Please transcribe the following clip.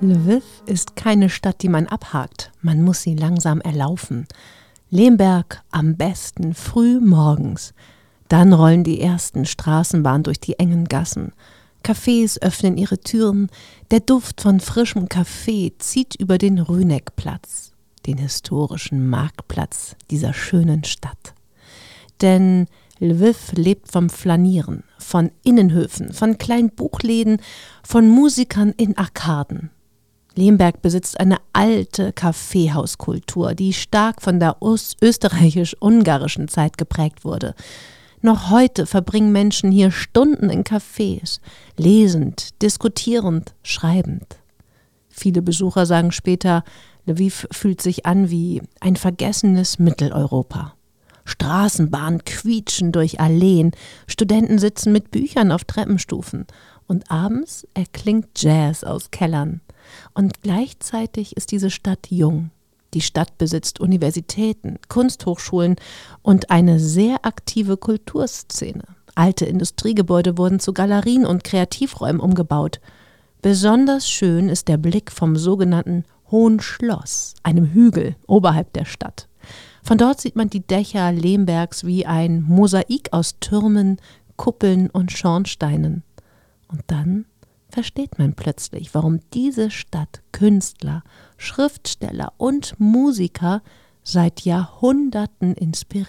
Lwiw ist keine Stadt, die man abhakt. Man muss sie langsam erlaufen. Lemberg am besten früh morgens. Dann rollen die ersten Straßenbahnen durch die engen Gassen. Cafés öffnen ihre Türen. Der Duft von frischem Kaffee zieht über den Rüneckplatz, den historischen Marktplatz dieser schönen Stadt. Denn Lwiw lebt vom Flanieren, von Innenhöfen, von kleinen Buchläden, von Musikern in Arkaden. Lemberg besitzt eine alte Kaffeehauskultur, die stark von der österreichisch-ungarischen Zeit geprägt wurde. Noch heute verbringen Menschen hier Stunden in Cafés, lesend, diskutierend, schreibend. Viele Besucher sagen später, Lwiw fühlt sich an wie ein vergessenes Mitteleuropa. Straßenbahnen quietschen durch Alleen, Studenten sitzen mit Büchern auf Treppenstufen und abends erklingt Jazz aus Kellern. Und gleichzeitig ist diese Stadt jung. Die Stadt besitzt Universitäten, Kunsthochschulen und eine sehr aktive Kulturszene. Alte Industriegebäude wurden zu Galerien und Kreativräumen umgebaut. Besonders schön ist der Blick vom sogenannten Hohen Schloss, einem Hügel oberhalb der Stadt. Von dort sieht man die Dächer Lembergs wie ein Mosaik aus Türmen, Kuppeln und Schornsteinen. Und dann versteht man plötzlich, warum diese Stadt Künstler, Schriftsteller und Musiker seit Jahrhunderten inspiriert.